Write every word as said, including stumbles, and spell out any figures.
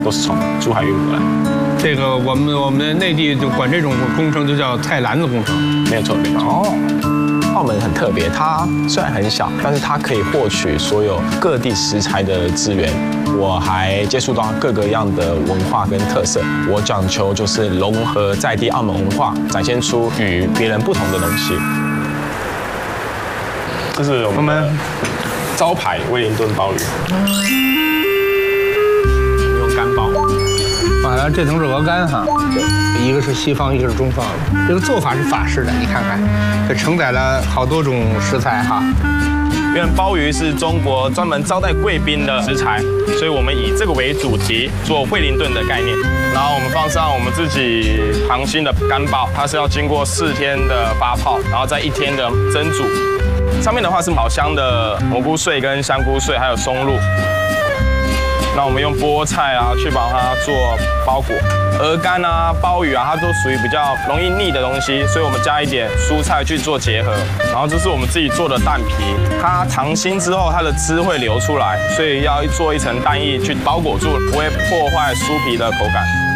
都是从珠海运过来。 这个我们我们内地就管这种工程就叫菜篮子工程。 没有错，没有错。哦，澳门很特别，它虽然很小，但是它可以获取所有各地食材的资源。我还接触到各个样的文化跟特色，我讲求就是融合在地澳门文化，展现出与别人不同的东西。这是我们招牌威灵顿鲍鱼，用干鲍。 啊，这层是鹅肝哈，一个是西方，一个是中方，这个做法是法式的，你看看，这承载了好多种食材哈。 因为鲍鱼是中国专门招待贵宾的食材，所以我们以这个为主题做惠灵顿的概念。然后我们放上我们自己航心的干鲍，它是要经过四天的发泡，然后再一天的蒸煮。上面的话是老香的蘑菇碎跟香菇碎，还有松露。那我们用菠菜啊去把它做包裹，鹅肝啊、鲍鱼啊，它都属于比较容易腻的东西，所以我们加一点蔬菜去做结合。然后这是我们自己做的蛋皮，它溏心之后它的汁会流出来，所以要做一层蛋液去包裹住，不会破坏酥皮的口感。